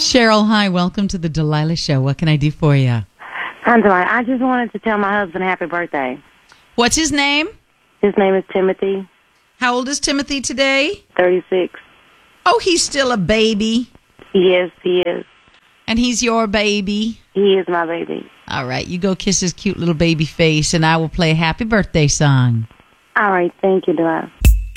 Cheryl, hi. Welcome to the Delilah Show. What can I do for you? Hi, Delilah. I just wanted to tell my husband happy birthday. What's his name? His name is Timothy. How old is Timothy today? 36. Oh, he's still a baby. Yes, he is. And he's your baby. He is my baby. All right, you go kiss his cute little baby face, and I will play a happy birthday song. All right, thank you, Delilah.